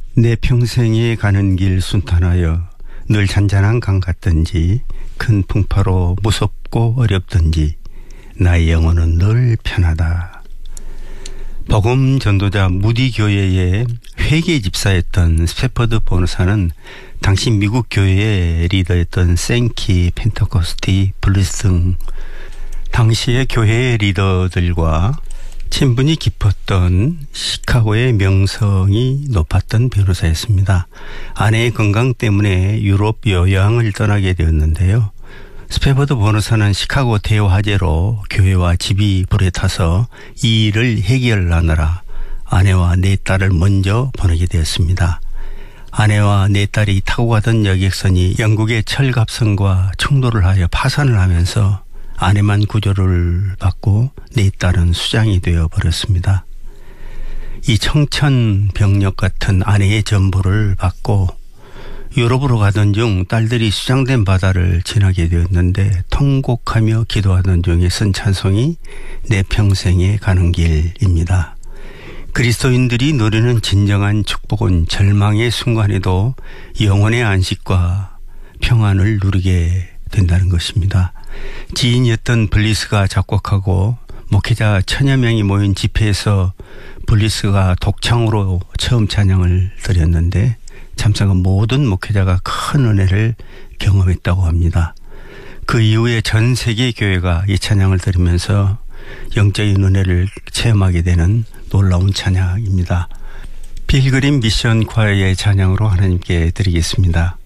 내 평생에 가는 길 순탄하여 늘 잔잔한 강 같든지 큰 풍파로 무섭고 어렵든지 나의 영혼은 늘 편하다. 복음 전도자 무디 교회의 회계 집사였던 스태퍼드 보너사는 당시 미국 교회의 리더였던 생키, 펜테코스티, 블리스 등 당시의 교회의 리더들과 친분이 깊었던 시카고의 명성이 높았던 변호사였습니다. 아내의 건강 때문에 유럽 여행을 떠나게 되었는데요. 스태퍼드 변호사는 시카고 대화재로 교회와 집이 불에 타서 이 일을 해결하느라 아내와 네 딸을 먼저 보내게 되었습니다. 아내와 네 딸이 타고 가던 여객선이 영국의 철갑선과 충돌을 하여 파산을 하면서 아내만 구조를 받고 네 딸은 수장이 되어버렸습니다. 이 청천벽력 같은 아내의 전보를 받고 유럽으로 가던 중 딸들이 수장된 바다를 지나게 되었는데 통곡하며 기도하던 중에 쓴 찬송이 내 평생에 가는 길입니다. 그리스도인들이 누리는 진정한 축복은 절망의 순간에도 영혼의 안식과 평안을 누리게 된다는 것입니다. 지인이었던 블리스가 작곡하고 목회자 1000여 명이 모인 집회에서 블리스가 독창으로 처음 찬양을 드렸는데 참석한 모든 목회자가 큰 은혜를 경험했다고 합니다. 그 이후에 전 세계 교회가 이 찬양을 들으면서 영적인 은혜를 체험하게 되는 놀라운 찬양입니다. 빌그림 미션 콰이어의 찬양으로 하나님께 드리겠습니다.